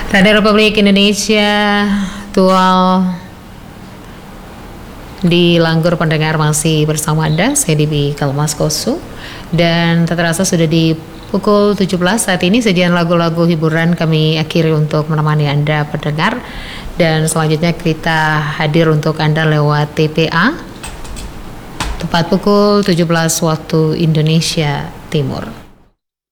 Radio Republik Indonesia, Tual di Langgur pendengar masih bersama Anda, saya Debbie Kalmaskosu, dan tak terasa sudah di pukul 17 saat ini. Sajian lagu-lagu hiburan kami akhiri untuk menemani Anda pendengar, dan selanjutnya kita hadir untuk Anda lewat TPA tepat pukul 17 waktu Indonesia Timur.